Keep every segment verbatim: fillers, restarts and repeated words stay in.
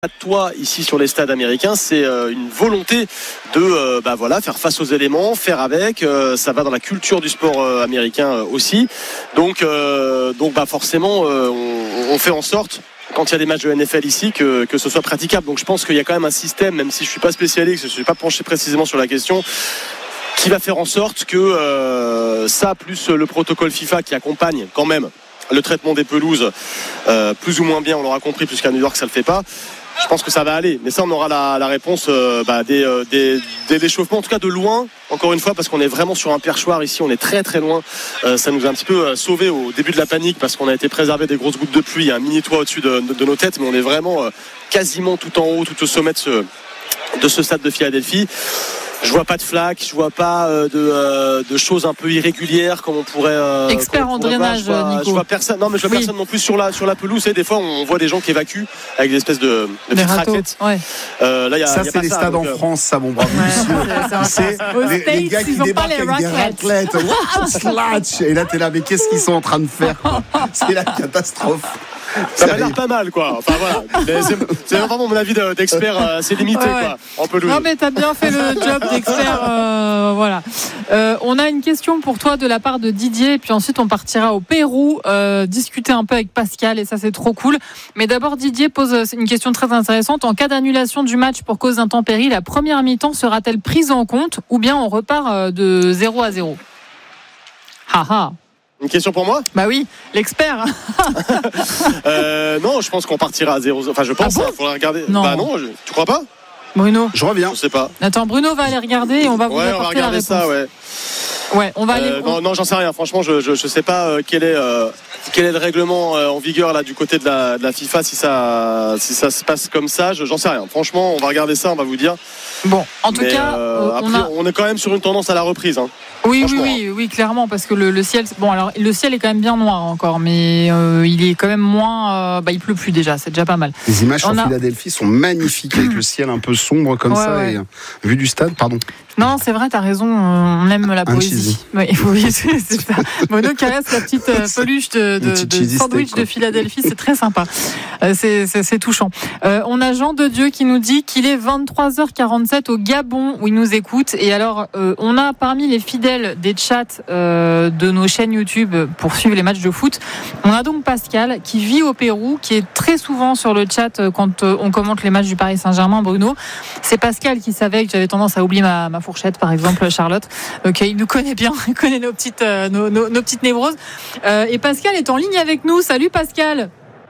Toi ici sur les stades américains, c'est euh, une volonté de euh, bah voilà faire face aux éléments, faire avec. Euh, ça va dans la culture du sport euh, américain euh, aussi. Donc euh, donc bah forcément euh, on, on fait en sorte quand il y a des matchs de N F L ici que que ce soit praticable. Donc je pense qu'il y a quand même un système, même si je suis pas spécialiste, je suis pas penché précisément sur la question, qui va faire en sorte que euh, ça plus le protocole FIFA qui accompagne quand même le traitement des pelouses euh, plus ou moins bien, on l'aura compris, puisqu'à New York ça le fait pas. Je pense que ça va aller, mais ça on aura la, la réponse euh, bah, des, euh, des, des l'échauffement, en tout cas de loin, encore une fois, parce qu'on est vraiment sur un perchoir ici, on est très très loin. Euh, ça nous a un petit peu euh, sauvé au début de la panique parce qu'on a été préservé des grosses gouttes de pluie, il y a un mini toit au-dessus de, de, de nos têtes, mais on est vraiment euh, quasiment tout en haut, tout au sommet de ce, de ce stade de Philadelphie. Je vois pas de flaques, je vois pas euh, de, euh, de choses un peu irrégulières comme on pourrait. Euh, Expert en drainage, je vois, Nico. Je vois personne. Non, mais je vois oui. personne non plus sur la sur la pelouse. Et des fois, on voit des gens qui évacuent avec des espèces de, de petites raquettes. Ouais. Euh, là, y a, ça, y a c'est les ça, stades donc, en euh... France, ça, mon bravo monsieur. C'est les, les gars qui débarquent avec des raclettes. What slatch. Et là, t'es là, mais qu'est-ce qu'ils sont en train de faire, quoi. C'est la catastrophe. Ça m'a l'air pas mal, quoi. Enfin voilà. C'est, c'est vraiment mon avis d'expert assez limité, ouais, ouais. quoi. En pelouse. Non, mais t'as bien fait le job d'expert. Euh, voilà. Euh, on a une question pour toi de la part de Didier, et puis ensuite on partira au Pérou euh, discuter un peu avec Pascal, et ça c'est trop cool. Mais d'abord Didier pose une question très intéressante. En cas d'annulation du match pour cause d'intempéries, la première mi-temps sera-t-elle prise en compte, ou bien on repart de zéro à zéro? Haha. Une question pour moi? Bah oui, l'expert. euh, non, je pense qu'on partira à zéro. Enfin, je pense. Il ah bon faudra regarder. Non. Bah non, je... tu crois pas? Bruno. Je reviens. Je sais pas. Attends, Bruno va aller regarder et on va vous ouais, apporter la réponse. Ouais, on va regarder ça, ouais. Ouais, on va aller. Euh, non, non, j'en sais rien. Franchement, je je, je sais pas euh, quel est euh, quel est le règlement euh, en vigueur là du côté de la, de la FIFA, si ça si ça se passe comme ça. Je, j'en sais rien. Franchement, on va regarder ça, on va vous dire. Bon, en tout Mais, cas, euh, après, on, a... on est quand même sur une tendance à la reprise. Hein. Oui, oui, oui, oui, clairement, parce que le, le ciel, bon, alors le ciel est quand même bien noir encore, mais euh, il est quand même moins, euh, bah, il pleut plus déjà, c'est déjà pas mal. Les images on sur a... Philadelphie sont magnifiques avec le ciel un peu sombre comme ouais, ça, ouais. Et euh, vue du stade, pardon. Non, c'est vrai, t'as raison, on aime la poésie. Oui, oui, c'est, c'est ça. Mono caresse la petite euh, peluche de, de, de sandwich steak, de Philadelphie, c'est très sympa. Euh, c'est, c'est, c'est touchant. Euh, on a Jean de Dieu qui nous dit qu'il est vingt-trois heures quarante-sept au Gabon où il nous écoute. Et alors, euh, on a parmi les fidèles des chats euh, de nos chaînes YouTube pour suivre les matchs de foot, on a donc Pascal qui vit au Pérou, qui est très souvent sur le chat quand on commente les matchs du Paris Saint-Germain. Bruno, c'est Pascal qui savait que j'avais tendance à oublier ma, ma fourchette, par exemple, Charlotte. Donc il nous connaît bien, il connaît nos petites, euh, nos, nos, nos petites névroses. Euh, et Pascal est en ligne avec nous. Salut Pascal.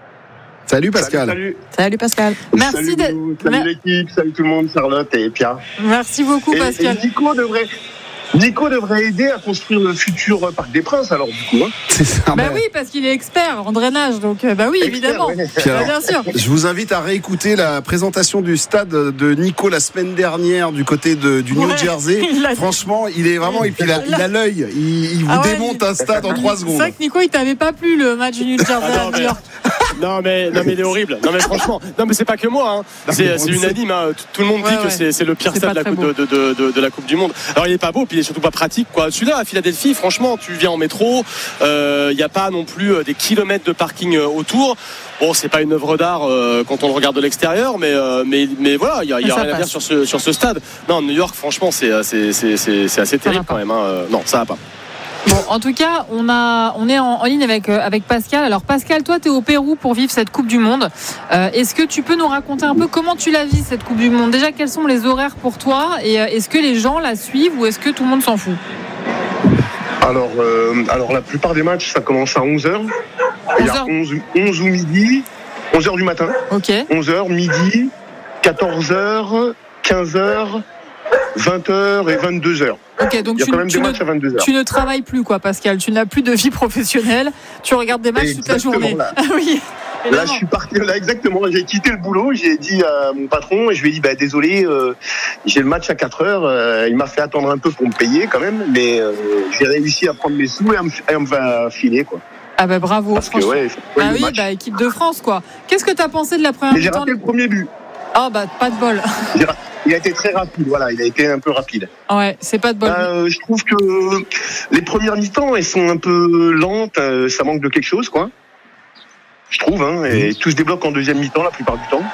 Salut Pascal. Salut, salut. Salut Pascal. Merci salut, de... salut l'équipe, salut tout le monde, Charlotte et Pierre. Merci beaucoup et, Pascal. Et Nico devrait... Nico devrait aider à construire le futur Parc des Princes, alors du coup. Hein. C'est ça. Bah oui, parce qu'il est expert en drainage, donc bah oui, expert, évidemment. Ouais. Alors, bien sûr. Je vous invite à réécouter la présentation du stade de Nico la semaine dernière du côté de, du New ouais, Jersey. Il Franchement, il est vraiment, et puis il a, il a l'œil, il, il vous ah ouais, démonte il... un stade en trois secondes. C'est vrai que Nico, il t'avait pas plu le match du New Jersey ah non, à New York. Non mais, non mais il est horrible. Non mais franchement, non mais c'est pas que moi. Hein. C'est, c'est unanime. Hein. Tout le monde dit ouais, que ouais. c'est, c'est le pire c'est stade de la, coupe, de, de, de, de la Coupe du Monde. Alors il est pas beau, puis il est surtout pas pratique, quoi. Celui-là à Philadelphie, franchement, tu viens en métro, il euh, y a pas non plus des kilomètres de parking autour. Bon, c'est pas une œuvre d'art euh, quand on le regarde de l'extérieur, mais euh, mais mais voilà, il y a, y a rien passe. à dire sur ce sur ce stade. Non, New York, franchement, c'est c'est c'est c'est, c'est assez terrible quand même. Hein. Non, ça va pas. Bon, en tout cas, on a, on est en, en ligne avec euh, avec Pascal. Alors Pascal, toi, tu es au Pérou pour vivre cette Coupe du Monde. Euh, est-ce que tu peux nous raconter un peu comment tu la vis cette Coupe du Monde? Déjà, quels sont les horaires pour toi et euh, est-ce que les gens la suivent ou est-ce que tout le monde s'en fout? Alors, euh, alors la plupart des matchs, ça commence à onze heures. Il y a onze, onze ou midi, onze heures du matin. Ok. onze heures, midi, quatorze heures, quinze heures, vingt heures et vingt-deux heures. Ok, donc il y a tu, quand même tu, des matchs à vingt-deux heures. Tu ne travailles plus, quoi, Pascal. Tu n'as plus de vie professionnelle. Tu regardes des matchs exactement, toute la journée. Là. Ah oui. Là, je suis parti. Là, exactement. J'ai quitté le boulot. J'ai dit à mon patron, et je lui ai dit, bah, désolé, euh, j'ai le match à quatre heures. Euh, il m'a fait attendre un peu pour me payer quand même, mais euh, j'ai réussi à prendre mes sous et à me, et à me filer, quoi. Ah bah bravo. Parce que, ouais, ah oui, match. Bah équipe de France, quoi. Qu'est-ce que t'as pensé de la première mi-temps? J'ai raté le premier but. Ah bah pas de bol. Il a été très rapide, voilà, il a été un peu rapide. Ouais, c'est pas de bol. Euh, je trouve que les premières mi-temps, elles sont un peu lentes, ça manque de quelque chose, quoi. Je trouve, hein, et tout se débloque en deuxième mi-temps la plupart du temps.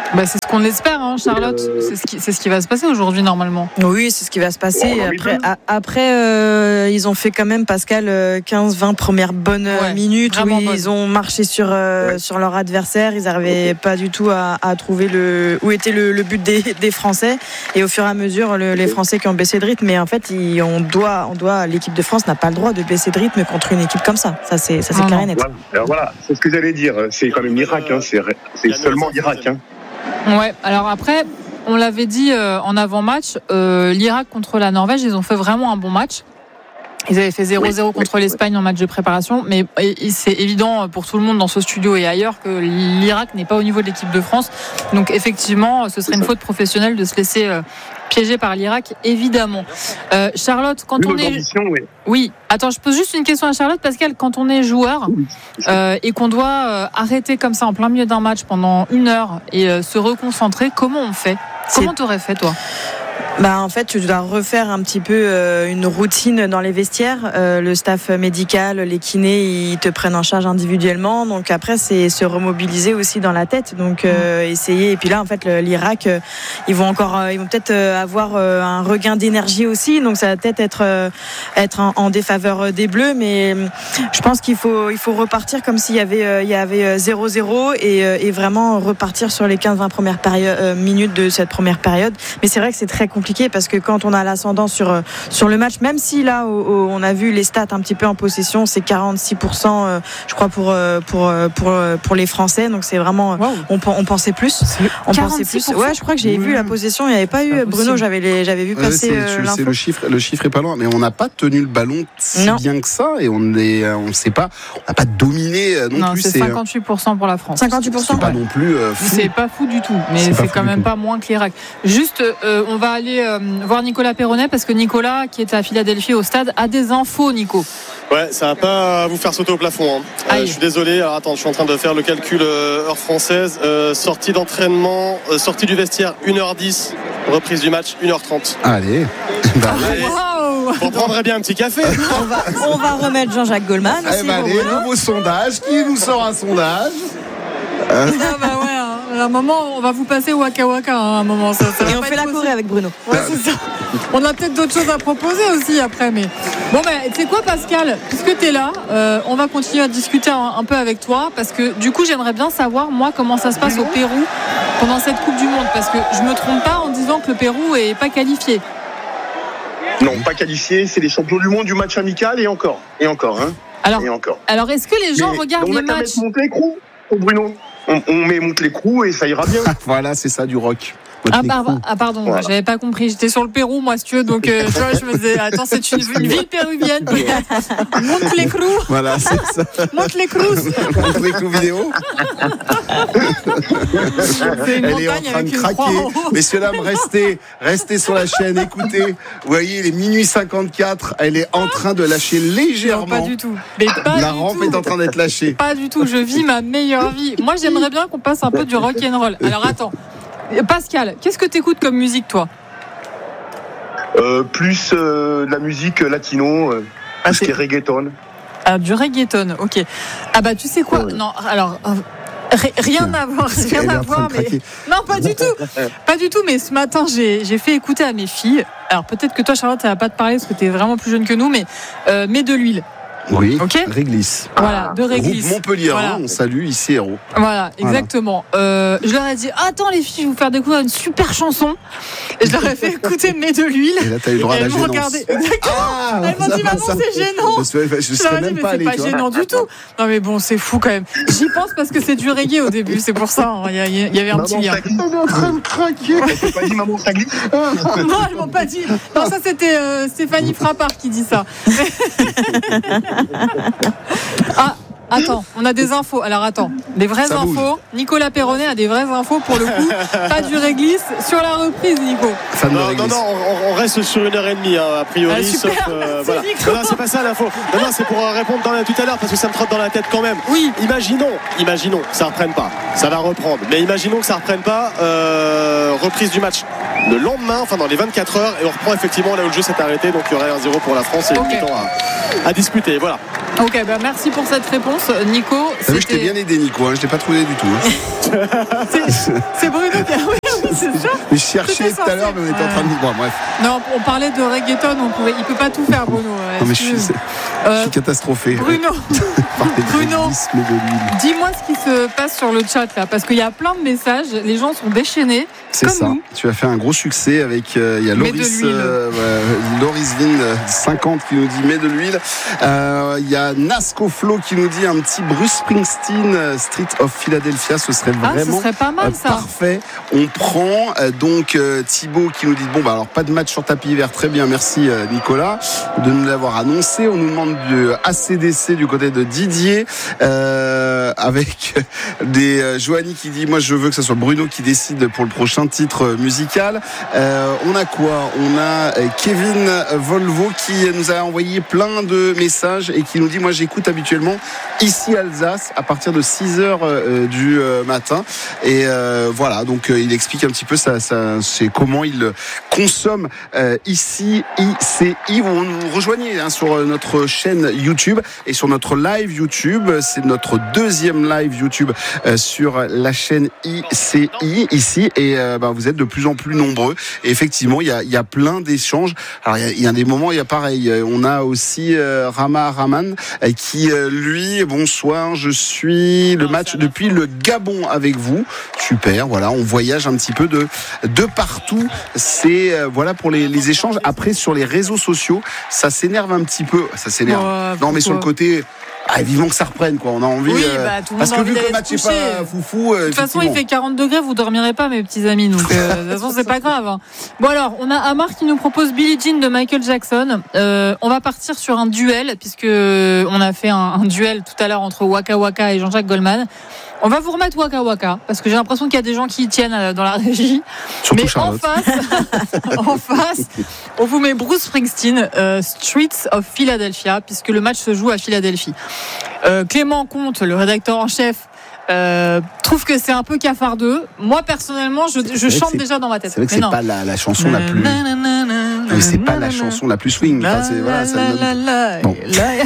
Bah, c'est ce qu'on espère, hein, Charlotte. Euh... C'est, ce qui, c'est ce qui va se passer aujourd'hui, normalement. Oui, c'est ce qui va se passer. Oh, après, a, après euh, ils ont fait quand même, Pascal, quinze vingt premières bonnes ouais, minutes. Où ils bonne. ont marché sur, euh, ouais. sur leur adversaire. Ils n'arrivaient pas du tout à, à trouver le, où était le, le but des, des Français. Et au fur et à mesure, le, les Français qui ont baissé de rythme. Mais en fait, ils, on doit, on doit, l'équipe de France n'a pas le droit de baisser de rythme contre une équipe comme ça. Ça, c'est, ça, c'est ah clair et net. Voilà, alors voilà, c'est ce que j'allais dire. C'est quand même l'Irak. Hein. C'est, c'est seulement l'Irak. Hein. Ouais, alors après, on l'avait dit euh, en avant-match, euh, l'Irak contre la Norvège, ils ont fait vraiment un bon match. Ils avaient fait zéro zéro oui, contre oui, l'Espagne oui. en match de préparation, mais c'est évident pour tout le monde dans ce studio et ailleurs que l'Irak n'est pas au niveau de l'équipe de France. Donc effectivement, ce serait une faute professionnelle de se laisser euh, piéger par l'Irak, évidemment. Euh, Charlotte, quand oui, on est... Oui. oui, attends, je pose juste une question à Charlotte, Pascal. Quand on est joueur euh, et qu'on doit euh, arrêter comme ça en plein milieu d'un match pendant une heure et euh, se reconcentrer, comment on fait ? Comment t'aurais fait, toi ? Bah en fait tu dois refaire un petit peu euh, une routine dans les vestiaires. Euh, le staff médical, les kinés, ils te prennent en charge individuellement. Donc après c'est se remobiliser aussi dans la tête. Donc euh, essayer. Et puis là en fait le, l'Irak, euh, ils vont encore, euh, ils vont peut-être euh, avoir euh, un regain d'énergie aussi. Donc ça va peut-être être euh, être en, en défaveur des Bleus. Mais euh, je pense qu'il faut il faut repartir comme s'il y avait euh, il y avait zéro zéro et, euh, et vraiment repartir sur les quinze vingt premières périodes, euh, minutes de cette première période. Mais c'est vrai que c'est très compliqué parce que quand on a l'ascendant sur sur le match, même si là où, où on a vu les stats un petit peu en possession, c'est quarante-six pour cent euh, je crois pour pour pour pour les Français, donc c'est vraiment wow. on, on pensait plus on pensait plus ouais je crois que j'ai mmh. vu la possession, il n'y avait pas eu Bruno, j'avais les, j'avais vu passer ouais, c'est, euh, c'est le chiffre le chiffre est pas loin, mais on n'a pas tenu le ballon si non. bien que ça et on est on sait pas on n'a pas dominé non, non plus c'est, c'est cinquante-huit pour cent pour la France cinquante-huit pour cent c'est pas non plus euh, fou. C'est pas fou du tout, mais c'est, c'est quand même tout. Pas moins que l'Irak. Juste euh, on va aller euh, voir Nicolas Perronnet parce que Nicolas qui est à Philadelphie au stade a des infos. Nico, ouais, ça va pas vous faire sauter au plafond hein. euh, je suis désolé, alors attends, je suis en train de faire le calcul euh, heure française, euh, sortie d'entraînement, euh, sortie du vestiaire une heure dix, reprise du match une heure trente. Allez, bah, allez. Wow. On prendrait bien un petit café. on, va, on va remettre Jean-Jacques Goldman. Eh bah, allez, nouveau sondage, qui nous sort un sondage euh. Ah bah ouais, hein. À un moment on va vous passer au Waka Waka hein, à un moment ça, ça et on fait la Corée avec Bruno. Ouais, c'est ça. On a peut-être d'autres choses à proposer aussi après, mais bon ben tu sais quoi Pascal, puisque t'es là, euh, on va continuer à discuter un, un peu avec toi parce que du coup j'aimerais bien savoir moi comment ça se passe au Pérou pendant cette Coupe du Monde, parce que je me trompe pas en disant que le Pérou est pas qualifié. Non, pas qualifié, c'est les champions du monde du match amical et encore et encore hein. Alors, et encore. Alors est-ce que les gens mais regardent les matchs? On a l'écrou, oh Bruno. On, on met monte l'écrou et ça ira bien. Voilà, c'est ça du rock. Ah, par, ah pardon, voilà. J'avais pas compris. J'étais sur le Pérou, moi, si tu veux. Donc, euh, tu vois, je me disais, attends, c'est une, une ville péruvienne. Monte l'écrou. Voilà, c'est ça. Monte l'écrou. Monte l'écrou vidéo. C'est une Elle est en train de craquer. Messieurs, dames, restez, restez sur la chaîne, écoutez. Vous voyez, il est minuit cinquante-quatre. Elle est en train de lâcher légèrement. Non, pas du tout. Mais pas la du rampe tout. est en train d'être lâchée. Pas du tout. Je vis ma meilleure vie. Moi, j'aimerais bien qu'on passe un peu du rock'n'roll. Alors, attends. Pascal, qu'est-ce que t'écoutes comme musique, toi? euh, Plus euh, de la musique latino, euh, ah, tout ce qui est reggaeton. Ah, du reggaeton, ok. Ah bah tu sais quoi ouais. Non, alors euh, rien à voir, rien à voir, mais non, pas du tout, pas du tout. Mais ce matin, j'ai j'ai fait écouter à mes filles. Alors peut-être que toi, Charlotte, ça va pas te parler parce que t'es vraiment plus jeune que nous, mais euh, mets de l'huile. Oui, okay. Réglisse. Voilà, de Réglisse. Groupe Montpellier, voilà. On salue ici Héros. Voilà, exactement. Voilà. Euh, je leur ai dit, attends les filles, je vais vous faire découvrir une super chanson. Et je leur ai fait écouter Mets de l'huile. Et là, t'as eu le droit à la gênance. Ah, elles m'ont dit, maman, ça, c'est gênant. Je, je, je, je serais même dit, pas mais c'est pas gênant du tout. Non, mais bon, c'est fou quand même. J'y pense parce que c'est du reggae au début, c'est pour ça. Il hein. y, y, y avait un maman, petit lien. On est en train de craquer. Elles t'ont pas dit, maman, ça glisse. Non, elles m'ont pas dit. Non, ça, c'était euh, Stéphanie Frappard qui dit ça. Ah, attends, on a des infos. Alors attends, des vraies ça infos. Bouge. Nicolas Perronnet a des vraies infos pour le coup. Pas du réglisse sur la reprise, Nico. Non, non, non, on, on reste sur une heure et demie, hein, a priori. Ah, super, sauf, euh, voilà. Non, non, c'est pas ça l'info. Non, non, c'est pour répondre dans la, tout à l'heure parce que ça me trotte dans la tête quand même. Oui. Imaginons, imaginons que ça reprenne pas. Ça va reprendre. Mais imaginons que ça reprenne pas. Euh, reprise du match le lendemain, enfin dans les vingt-quatre heures, et on reprend effectivement là où le jeu s'est arrêté. Donc il y aurait un zéro pour la France et okay. une mi-temps à, à disputer. Voilà. Ok, bah merci pour cette réponse, Nico. Ah oui, je t'ai bien aidé, Nico, hein, je t'ai pas trouvé du tout. Hein. c'est, c'est Bruno qui a... Oui, c'est ça. Je cherchais tout à l'heure, mais on était en train de... Bon, bref. Non, on parlait de reggaeton, on pouvait... il peut pas tout faire, Bruno. Non, mais je suis, euh, je suis catastrophé. Bruno, Bruno dis-moi ce qui se passe sur le chat, là, parce qu'il y a plein de messages, les gens sont déchaînés. C'est comme ça. Nous. Tu as fait un gros succès avec. Il euh, y a Loris, euh, ouais, Loris Vin cinquante qui nous dit mets de l'huile. Il euh, y a Nasco Flo qui nous dit un petit Bruce Springsteen Street of Philadelphia. Ce serait vraiment ah, ce serait pas mal, ça. Parfait. On prend euh, donc euh, Thibaut qui nous dit bon bah alors pas de match sur tapis vert. Très bien, merci euh, Nicolas de nous l'avoir annoncé. On nous demande du A C D C du côté de Didier euh, avec des euh, Joanie qui dit moi je veux que ce soit Bruno qui décide pour le prochain titre musical. Euh, on a quoi? On a Kevin Volvo qui nous a envoyé plein de messages et qui nous dit moi j'écoute habituellement ici Alsace à partir de six heures euh, du euh, matin et euh, voilà donc euh, il explique un petit peu ça, ça c'est comment il consomme euh, ici I C I. Vous nous rejoignez hein, sur notre chaîne YouTube et sur notre live YouTube. C'est notre deuxième live YouTube euh, sur la chaîne I C I ici et euh, bah, vous êtes de plus en plus nombreux et effectivement il y a, il y a plein d'échanges. Alors il y, a, il y a des moments il y a pareil, on a aussi euh, Rama Raman euh, qui euh, lui bonsoir je suis le match depuis le Gabon avec vous, super, voilà on voyage un petit peu de, de partout, c'est euh, voilà pour les, les échanges. Après sur les réseaux sociaux ça s'énerve un petit peu, ça s'énerve oh, non mais sur le côté ah, vivement que ça reprenne quoi, on a envie oui, euh, bah, tout parce que vu que le match n'est pas foufou euh, de toute façon il fait quarante degrés, vous dormirez pas mes petits amis donc euh, de toute façon c'est pas grave hein. Bon alors on a Amar qui nous propose Billie Jean de Michael Jackson. euh, on va partir sur un duel puisque on a fait un, un duel tout à l'heure entre Waka Waka et Jean-Jacques Goldman. On va vous remettre Waka Waka parce que j'ai l'impression qu'il y a des gens qui y tiennent dans la régie. Surtout mais Charlotte. en face, en face, on vous met Bruce Springsteen, euh, Streets of Philadelphia, puisque le match se joue à Philadelphie. Euh, Clément Comte, le rédacteur en chef, euh, trouve que c'est un peu cafardeux. Moi personnellement, je, je chante déjà dans ma tête. C'est vrai que mais c'est non. pas la, la chanson la plus. Mais c'est pas la chanson la plus swing. Enfin, c'est, voilà, ça donne... bon.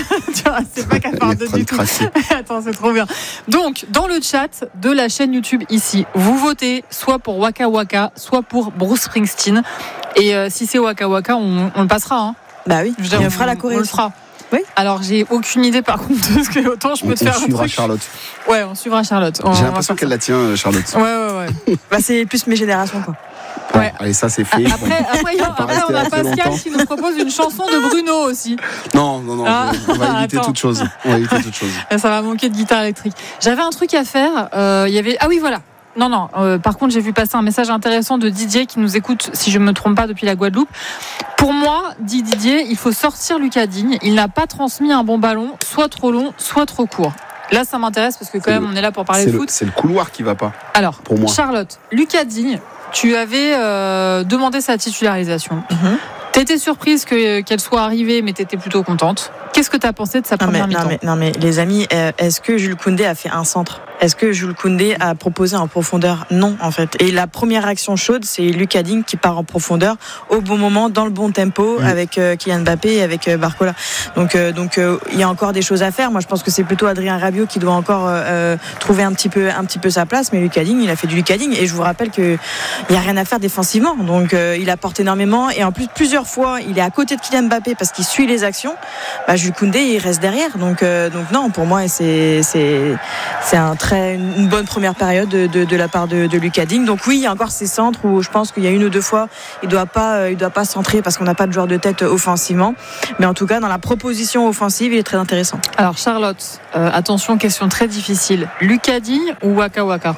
C'est pas cafardeux du tout. Attends, c'est trop bien. Donc, dans le chat de la chaîne YouTube ici, vous votez soit pour Waka Waka, soit pour Bruce Springsteen. Et euh, si c'est Waka Waka, on, on le passera. Hein. Bah oui. Je veux dire, on, on fera la Corée. On le fera. Oui. Alors j'ai aucune idée par contre de ce que autant je peux on, te faire on un suivra truc. Charlotte. Ouais, on suivra Charlotte. On, J'ai l'impression qu'elle la tient Charlotte. Ouais ouais ouais. Bah c'est plus mes générations quoi. Bon, ouais. Allez ça c'est fait. Après, après, après on a Pascal longtemps. Qui nous propose une chanson de Bruno aussi. Non non non. Ah. On va éviter Attends. toute chose. On va éviter toute chose. Ça va manquer de guitare électrique. J'avais un truc à faire. Il euh, y avait ah oui voilà. Non, non. Euh, par contre, j'ai vu passer un message intéressant de Didier qui nous écoute, si je ne me trompe pas, depuis la Guadeloupe. Pour moi, dit Didier, il faut sortir Lucas Digne. Il n'a pas transmis un bon ballon, soit trop long, soit trop court. Là, ça m'intéresse parce que quand c'est même, le, on est là pour parler de foot. C'est le couloir qui va pas. Alors, pour moi. Charlotte, Lucas Digne, tu avais euh, demandé sa titularisation. Mm-hmm. T'étais surprise que, qu'elle soit arrivée, mais t'étais plutôt contente. Qu'est-ce que t'as pensé de sa non première mais, mi-temps? non mais, non mais les amis, est-ce que Jules Koundé a fait un centre? Est-ce que Jules Koundé a proposé en profondeur? Non, en fait. Et la première action chaude, c'est Lucas Digne qui part en profondeur au bon moment, dans le bon tempo, mmh. avec euh, Kylian Mbappé et avec euh, Barcola. Donc, euh, donc, euh, il y a encore des choses à faire. Moi, je pense que c'est plutôt Adrien Rabiot qui doit encore euh, trouver un petit peu, un petit peu sa place. Mais Lucas Digne, il a fait du Lucas Digne. Et je vous rappelle que il y a rien à faire défensivement. Donc, euh, il apporte énormément. Et en plus, plusieurs fois, il est à côté de Kylian Mbappé parce qu'il suit les actions. Bah, Jules Koundé, il reste derrière. Donc, euh, donc non, pour moi, c'est, c'est, c'est un très, une bonne première période de, de, de la part de, de Lucas Digne. Donc oui, il y a encore ces centres où je pense qu'il y a une ou deux fois, il doit pas, il doit pas centrer parce qu'on n'a pas de joueur de tête offensivement. Mais en tout cas, dans la proposition offensive, il est très intéressant. Alors Charlotte, euh, attention, question très difficile. Lucas Digne ou Waka Waka?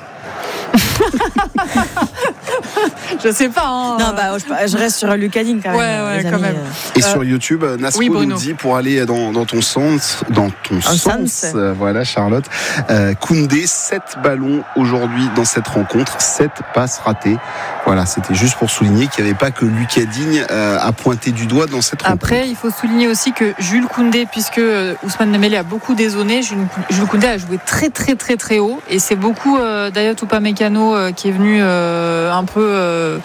Je sais pas. Hein. Non, bah, je, je reste sur Lucas Digne quand même. Ouais, ouais, quand amis, même. Et euh, sur YouTube, Nasco oui, nous dit pour aller dans, dans ton sens, dans ton Un sens, sens. euh, voilà Charlotte. Euh, Koundé, sept ballons aujourd'hui dans cette rencontre, sept passes ratées. Voilà, c'était juste pour souligner qu'il n'y avait pas que Lucas Digne euh, à pointer du doigt dans cette rencontre. Après, il faut souligner aussi que Jules Koundé, puisque Ousmane Dembélé a beaucoup dézonné, Jules, Jules Koundé a joué très très très très haut, et c'est beaucoup euh, Dayot Upamecano euh, qui est venu euh, un peu euh,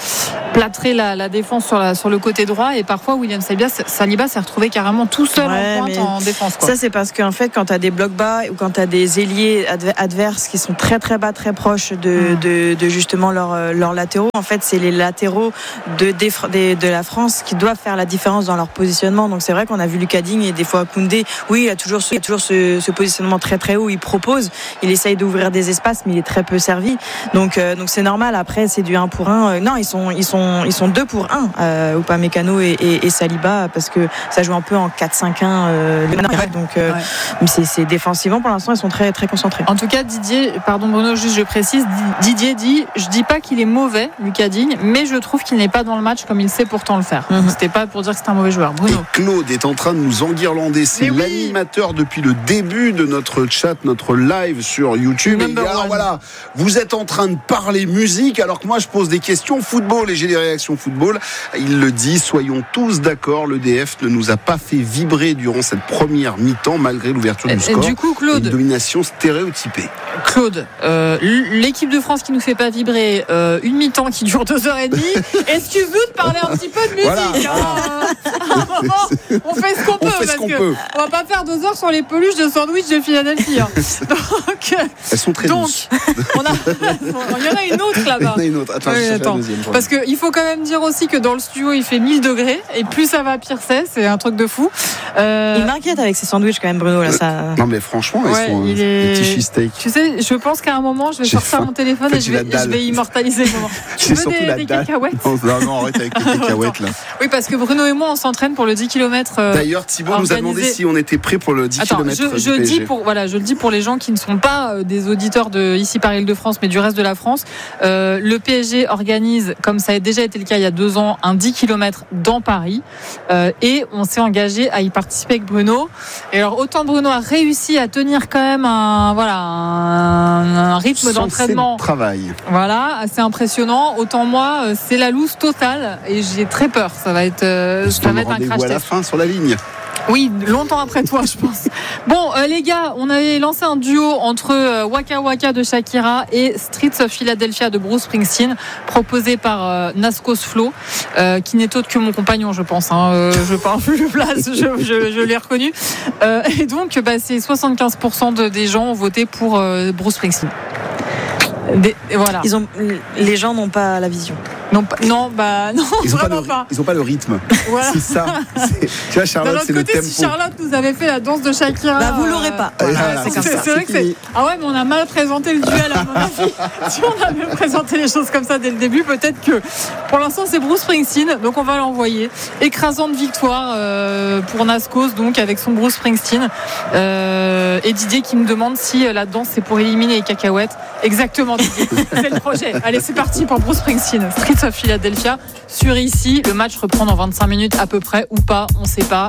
plâtrer la, la défense sur, la, sur le côté droit, et parfois William Saliba, Saliba s'est retrouvé carrément tout seul ouais, en pointe en défense, quoi. Ça c'est parce qu'en fait quand tu as des blocs bas ou quand tu as des ailiers adverses qui sont très très bas, très proches de, mmh. de, de justement leurs leur latéraux, en fait c'est les latéraux de, de, de la France qui doivent faire la différence dans leur positionnement. Donc c'est vrai qu'on a vu Lucas Digne et des fois Koundé, oui il a toujours, ce, il a toujours ce, ce positionnement très très haut, il propose, il essaye d'ouvrir des espaces mais il est très peu servi, donc, euh, donc c'est normal. Après c'est du un pour un, euh, non ils sont, ils sont, ils sont deux pour un, euh, Upamecano et, et, et Saliba, parce que ça joue un peu en quatre cinq un, euh, donc euh, ouais. c'est, c'est défensivement pour l'instant ils sont très, très concentrés. En tout cas Didier, pardon Bruno, juste je précise, Didier dit, je dis pas qu'il est mauvais Lucas Digne, mais je trouve qu'il n'est pas dans le match comme il sait pourtant le faire. Mm-hmm. C'était pas pour dire que c'est un mauvais joueur. Bruno. Et Claude est en train de nous enguirlander, c'est oui. l'animateur depuis le début de notre chat, notre live sur YouTube. Et alors, voilà, vous êtes en train de parler musique alors que moi je pose des questions football et j'ai des réactions football. Il le dit, soyons tous d'accord, l'E D F ne nous a pas fait vibrer durant cette première mi-temps malgré l'ouverture du score. Du coup, Claude, une domination stéréotypée. Claude, euh, l'équipe de France qui nous fait pas vibrer, euh, une mi-temps qui dure deux heures et demie. Excuse-nous de parler un petit peu de musique. Voilà. Hein. À un moment, on fait ce qu'on on peut fait parce qu'on que peut. on va pas faire deux heures sur les peluches de sandwich de Philadelphie. Hein. Donc, elles sont très donc, douces. On a, il y en a une autre là-bas. Il y en a une autre. Attends, oui, je attends. la deuxième. Parce que il faut quand même dire aussi que dans le studio il fait mille degrés et plus ça va pire c'est, c'est un truc de fou. Euh... Il m'inquiète avec ses sandwichs quand même Bruno là. Ça... Non mais franchement ils ouais, sont il des est... petits cheesesteaks. Tu sais, je pense qu'à un moment je vais J'ai sortir faim. mon téléphone en fait, et je vais, je vais immortaliser le moment. Tu veux des, des cacahuètes? Non, non, non, arrête avec les cacahuètes là. Oui, parce que Bruno et moi on s'entraîne pour le dix kilomètres. Euh, D'ailleurs, Thibaut nous a demandé si on était prêt pour le dix kilomètres. Je, je dis pour voilà, je le dis pour les gens qui ne sont pas euh, des auditeurs de ici par Île-de-France, mais du reste de la France. Euh, le P S G organise, comme ça a déjà été le cas il y a deux ans, un dix kilomètres dans Paris, euh, et on s'est engagé à y participer avec Bruno. Et alors autant Bruno a réussi à tenir quand même un voilà un, un rythme Sans d'entraînement, travail. Voilà, assez impressionnant. Autant moi, c'est la loose totale et j'ai très peur. Ça va être, euh, ça va être un crash test. À la fin sur la ligne. Oui, longtemps après toi, je pense. Bon, euh, les gars, on avait lancé un duo entre euh, Waka Waka de Shakira et Streets of Philadelphia de Bruce Springsteen, proposé par euh, Nascos Flo, euh, qui n'est autre que mon compagnon, je pense. Hein. Euh, je parle plus de place, je, je, je l'ai reconnu. Euh, et donc, bah, c'est soixante-quinze pour cent de, des gens ont voté pour euh, Bruce Springsteen. Des, voilà. Ils ont, les gens n'ont pas la vision. Non, non, bah non, ils ont vraiment pas, le, pas. Ils n'ont pas le rythme. Voilà. C'est ça. C'est, tu vois, Charlotte, c'est côté, le tempo. Si Charlotte nous avait fait la danse de Shakira, bah vous l'aurez pas. Voilà, voilà, c'est, c'est, c'est, ça, c'est vrai c'est que c'est. Ah ouais, mais on a mal présenté le duel à mon avis. Si on avait présenté les choses comme ça dès le début, peut-être que. Pour l'instant, c'est Bruce Springsteen, donc on va l'envoyer. Écrasante victoire euh, pour Nascos, donc avec son Bruce Springsteen. Euh, et Didier qui me demande si la danse c'est pour éliminer les cacahuètes. Exactement, Didier. C'est le projet. Allez, c'est parti pour Bruce Springsteen. Streets of Philadelphia. Sur ici, le match reprend dans vingt-cinq minutes à peu près ou pas, on ne sait pas.